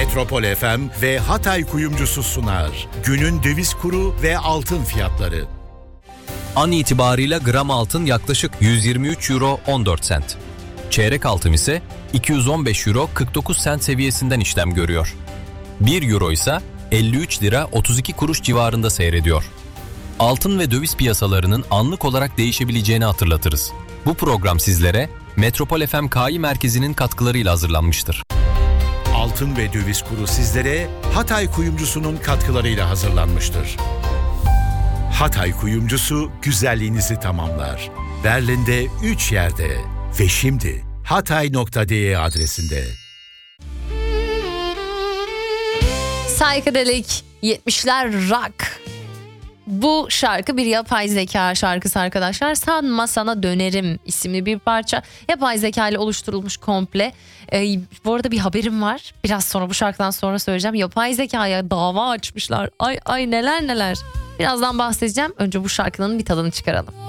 Metropol FM ve Hatay Kuyumcusu sunar. Günün döviz kuru ve altın fiyatları. An itibarıyla gram altın yaklaşık 123 euro 14 sent. Çeyrek altın ise 215 euro 49 sent seviyesinden işlem görüyor. 1 euro ise 53 lira 32 kuruş civarında seyrediyor. Altın ve döviz piyasalarının anlık olarak değişebileceğini hatırlatırız. Bu program sizlere Metropol FM Kİ Merkezi'nin katkılarıyla hazırlanmıştır. Altın ve döviz kuru sizlere Hatay Kuyumcusu'nun katkılarıyla hazırlanmıştır. Hatay Kuyumcusu güzelliğinizi tamamlar. Berlin'de 3 yerde ve şimdi hatay.de adresinde. Psychedelic 70'ler rock. Bu şarkı bir yapay zeka şarkısı arkadaşlar. Sanma Sana Dönerim isimli bir parça. Yapay zeka ile oluşturulmuş komple. Bu arada bir haberim var. Biraz sonra, bu şarkıdan sonra söyleyeceğim. Yapay zekaya dava açmışlar. Ay neler neler. Birazdan bahsedeceğim. Önce bu şarkının bir tadını çıkaralım.